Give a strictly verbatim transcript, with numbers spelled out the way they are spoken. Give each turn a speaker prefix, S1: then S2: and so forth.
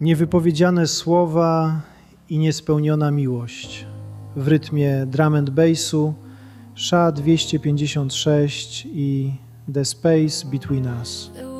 S1: Niewypowiedziane słowa i niespełniona miłość w rytmie drum and bassu S H A dwieście pięćdziesiąt sześć i The Space Between Us.